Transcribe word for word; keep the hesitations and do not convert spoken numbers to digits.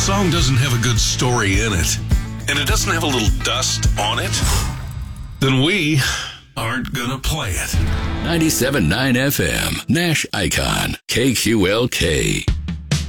song doesn't have a good story in it, and it doesn't have a little dust on it, then we aren't gonna play it. ninety-seven point nine F M, Nash Icon, K Q L K.